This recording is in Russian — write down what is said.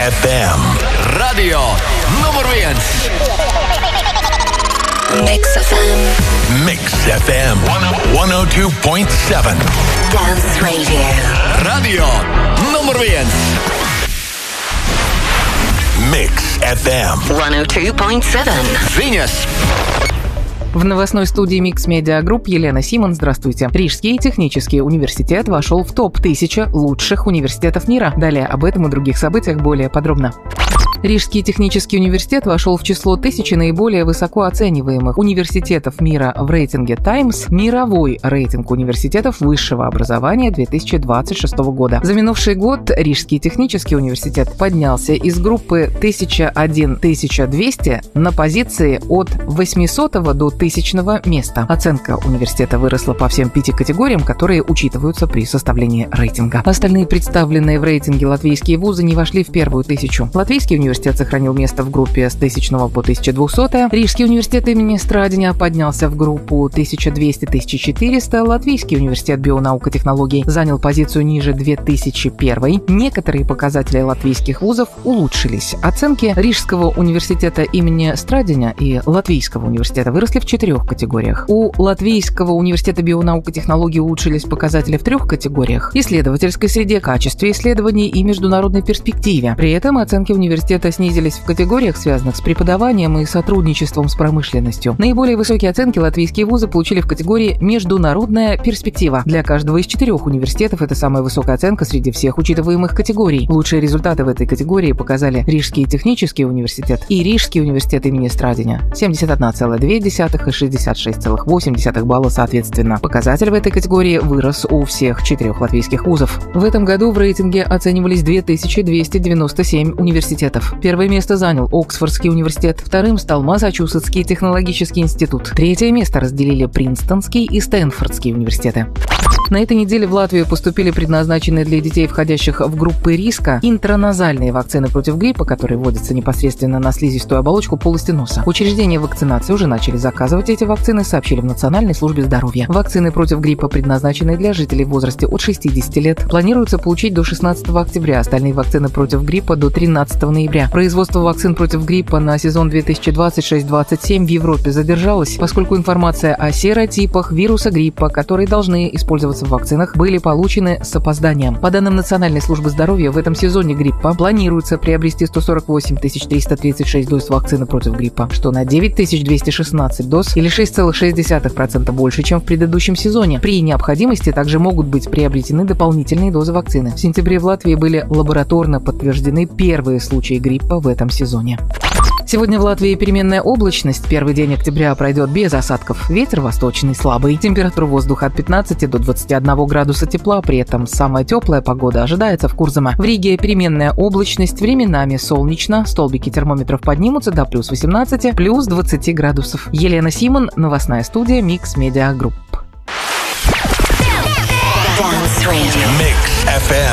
FM. Radio nummer 1. Mix FM. Mix FM 102.7. Dance Radio. Radio nummer 1. Mix FM 102.7. Venus. В новостной студии Mix Media Group Елена Симон. Здравствуйте. Рижский технический университет вошел в топ-1000 лучших университетов мира. Далее об этом и других событиях более подробно. Рижский технический университет вошел в число 1000 наиболее высоко оцениваемых университетов мира в рейтинге Times, мировой рейтинг университетов высшего образования 2026 года. За минувший год Рижский технический университет поднялся из группы 1001-1200 на позиции от 800 до 1000 места. Оценка университета выросла по всем 5 категориям, которые учитываются при составлении рейтинга. Остальные представленные в рейтинге латвийские вузы не вошли в первую 1000. Латвийский университет сохранил место в группе с 1000 по 1200. Рижский университет имени Страдиня поднялся в группу 1200-1400. Латвийский университет бионаук и технологий занял позицию ниже 2001. Некоторые показатели латвийских вузов улучшились. Оценки Рижского университета имени Страдиня и Латвийского университета выросли в 4 категориях. У Латвийского университета бионаук и технологий улучшились показатели в 3 категориях: исследовательской среде, качестве исследований и международной перспективе. При этом оценки университета снизились в категориях, связанных с преподаванием и сотрудничеством с промышленностью. Наиболее высокие оценки латвийские вузы получили в категории «Международная перспектива». Для каждого из 4 университетов это самая высокая оценка среди всех учитываемых категорий. Лучшие результаты в этой категории показали Рижский технический университет и Рижский университет имени Страдиня – 71,2 и 66,8 балла соответственно. Показатель в этой категории вырос у всех 4 латвийских вузов. В этом году в рейтинге оценивались 2297 университетов. Первое место занял Оксфордский университет, вторым стал Массачусетский технологический институт. Третье место разделили Принстонский и Стэнфордский университеты. На этой неделе в Латвию поступили предназначенные для детей, входящих в группы риска, интраназальные вакцины против гриппа, которые вводятся непосредственно на слизистую оболочку полости носа. Учреждения вакцинации уже начали заказывать эти вакцины, сообщили в Национальной службе здоровья. Вакцины против гриппа, предназначенные для жителей в возрасте от 60 лет, планируется получить до 16 октября, остальные вакцины против гриппа до 13 ноября. Производство вакцин против гриппа на сезон 2026-27 в Европе задержалось, поскольку информация о серотипах вируса гриппа, которые должны использоваться в вакцинах, были получены с опозданием. По данным Национальной службы здоровья, в этом сезоне гриппа планируется приобрести 148 336 доз вакцины против гриппа, что на 9216 доз или 6,6% больше, чем в предыдущем сезоне. При необходимости также могут быть приобретены дополнительные дозы вакцины. В сентябре в Латвии были лабораторно подтверждены первые случаи гриппа в этом сезоне. Сегодня в Латвии переменная облачность. Первый день октября пройдет без осадков. Ветер восточный слабый. Температура воздуха от 15 до 21 градуса тепла. При этом самая теплая погода ожидается в Курзаме. В Риге переменная облачность. Временами солнечно. Столбики термометров поднимутся до плюс 18, плюс 20 градусов. Елена Симон, новостная студия Mix Media Group. Mix FM.